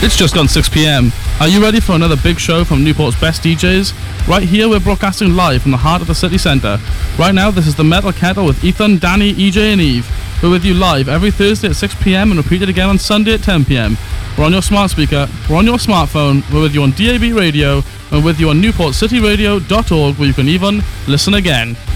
It's just gone 6 p.m. Are you ready for another big show from Newport's best DJs? Right here, we're broadcasting live from the heart of the city centre. Right now, this is the Metal Kettle with Ethan, Danny, EJ and Eve. We're with you live every Thursday at 6 p.m. and repeated again on Sunday at 10 p.m. We're on your smart speaker, we're on your smartphone, we're with you on DAB radio, and we're with you on NewportCityRadio.org, where you can even listen again.